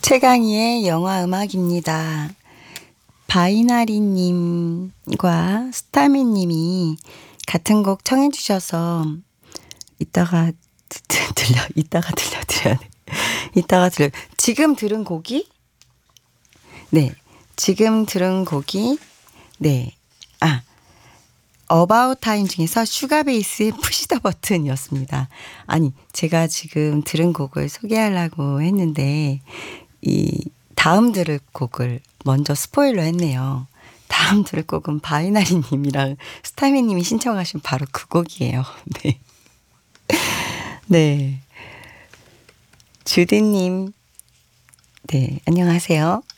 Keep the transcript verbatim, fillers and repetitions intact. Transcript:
최강희의 영화 음악입니다. 바이나리님과 스타미님이 같은 곡 청해 주셔서 이따가 들려 이따가 들려드려야 돼. 이따가 들려. 지금 들은 곡이 네 지금 들은 곡이 네 아 어바웃 타임 중에서 슈가베이스의 푸시 더 버튼이었습니다. 아니 제가 지금 들은 곡을 소개하려고 했는데 이 다음 들을 곡을 먼저 스포일러 했네요. 다음 들을 곡은 바이나리님이랑 스타미님이 신청하신 바로 그 곡이에요. 네. 네. 주디님. 네. 안녕하세요.